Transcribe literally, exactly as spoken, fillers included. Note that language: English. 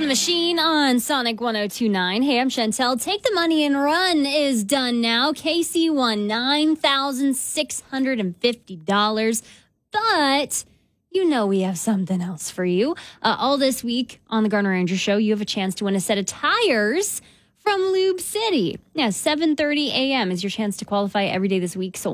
Machine on Sonic one oh two point nine. Hey, I'm Chantel. Take the Money and Run is done now. Casey won nine thousand six hundred fifty dollars. But you know we have something else for you. Uh, all this week on the Garner Ranger Show, you have a chance to win a set of tires from Lube City. Yeah, seven thirty a.m. is your chance to qualify every day this week. So